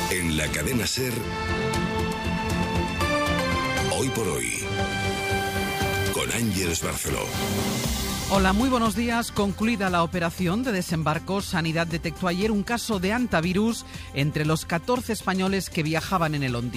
En la cadena SER, Hoy por Hoy, con Ángeles Barceló. Hola, muy buenos días. Concluida la operación de desembarco, Sanidad detectó ayer un caso de hantavirus entre los 14 españoles que viajaban en el Ondi.